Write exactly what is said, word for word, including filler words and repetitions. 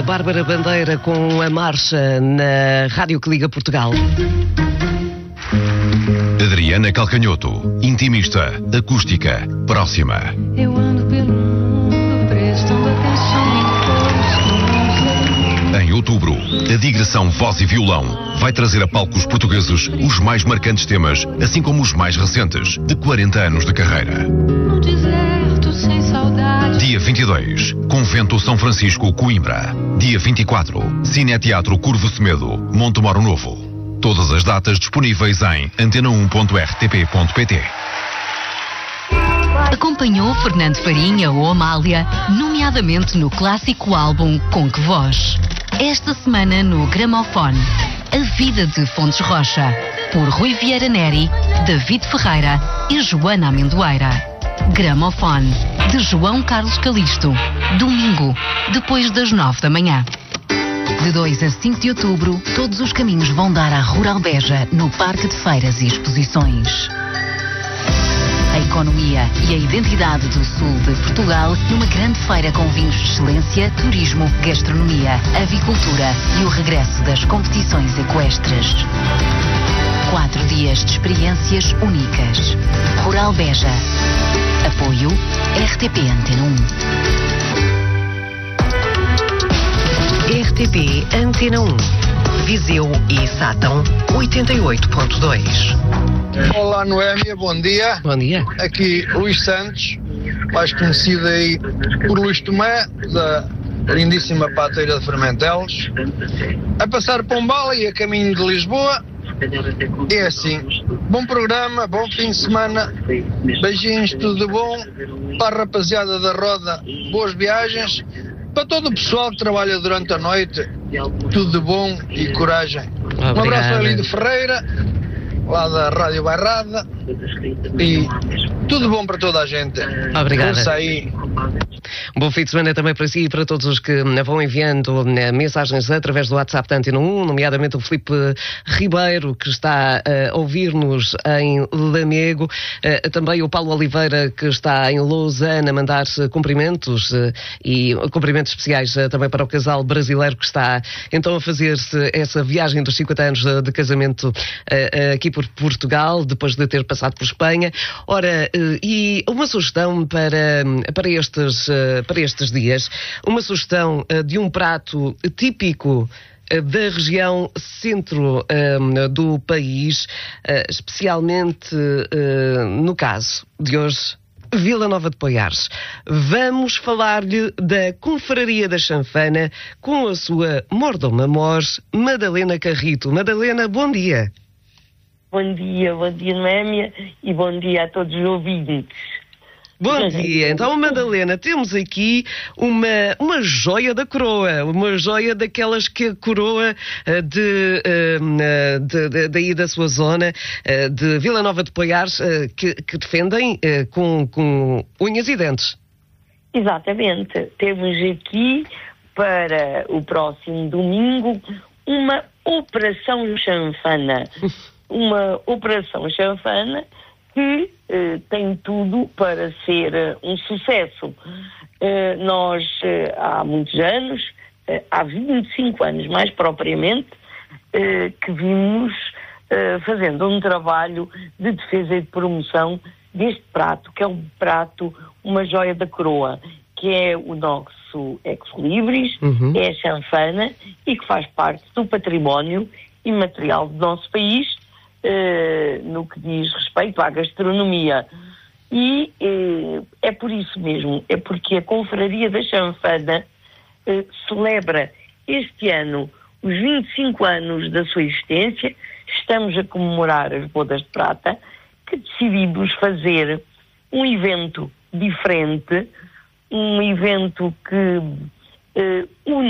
Bárbara Bandeira com a marcha na Rádio que Liga Portugal. Adriana Calcanhoto, intimista, acústica, próxima. Eu ando pelo mundo prestando atenção em Em outubro, a digressão Voz e Violão vai trazer a palcos portugueses os mais marcantes temas, assim como os mais recentes, de quarenta anos de carreira. no deserto sem saudade. Dia vinte e dois, Convento São Francisco, Coimbra. Dia vinte e quatro, Cineteatro Curvo Semedo, Montemoro Novo. Todas as datas disponíveis em antena um ponto r t p ponto p t. Acompanhou Fernando Farinha ou Amália, nomeadamente no clássico álbum Com Que Voz. Esta semana no Gramofone, A Vida de Fontes Rocha, por Rui Vieira Neri, David Ferreira e Joana Amendoeira. Gramofone, de João Carlos Calisto, domingo, depois das nove da manhã. De dois a cinco de outubro, todos os caminhos vão dar à Rural Beja, no Parque de Feiras e Exposições. A economia e a identidade do sul de Portugal numa grande feira com vinhos de excelência, turismo, gastronomia, avicultura e o regresso das competições equestres. Quatro dias de experiências únicas. Rural Beja. Apoio R T P Antena um. R T P Antena um. Viseu e Sátão oitenta e oito ponto dois. Olá Noémia, bom dia. Bom dia. Aqui Luís Santos, mais conhecido aí por Luís Tomé, da lindíssima Pateira de Fermentelos, a passar Pombal e a caminho de Lisboa. É assim, bom programa, bom fim de semana, beijinhos, tudo de bom, para a rapaziada da Roda, boas viagens, para todo o pessoal que trabalha durante a noite, tudo de bom e coragem. Obrigado. Um abraço ali de Ferreira, lá da Rádio Bairrada, e tudo bom para toda a gente. Obrigada. Força aí. Bom fim de semana também para si e para todos os que vão enviando mensagens através do WhatsApp da Antena um, nomeadamente o Filipe Ribeiro, que está a ouvir-nos em Lamego, também o Paulo Oliveira, que está em Lausanne, a mandar cumprimentos e cumprimentos especiais também para o casal brasileiro que está então a fazer essa viagem dos cinquenta anos de casamento aqui por Portugal, depois de ter passado por Espanha. Ora, e uma sugestão para, para estes para estes dias, uma sugestão uh, de um prato típico uh, da região centro um, do país, uh, especialmente uh, no caso de hoje, Vila Nova de Poiares. Vamos falar-lhe da Confraria da Chanfana com a sua mordomã-mor, Madalena Carrito. Madalena, bom dia. Bom dia, bom dia Noémia e bom dia a todos os ouvintes. Bom dia. Então, Madalena, temos aqui uma, uma joia da coroa, uma joia daquelas que a coroa de, de, de, daí da sua zona, de Vila Nova de Poiares, que, que defendem com, com unhas e dentes. Exatamente. Temos aqui para o próximo domingo uma Operação Chanfana. Uma Operação Chanfana que uh, tem tudo para ser uh, um sucesso. Uh, nós, uh, há muitos anos, uh, há vinte e cinco anos mais propriamente, uh, que vimos uh, fazendo um trabalho de defesa e de promoção deste prato, que é um prato, uma joia da coroa, que é o nosso ex-libris, uhum. É a chanfana e que faz parte do património imaterial do nosso país, Uh, no que diz respeito à gastronomia. E uh, é por isso mesmo, é porque a Confraria da Chanfana uh, celebra este ano os vinte e cinco anos da sua existência. Estamos a comemorar as bodas de prata, que decidimos fazer um evento diferente, um evento que uh, une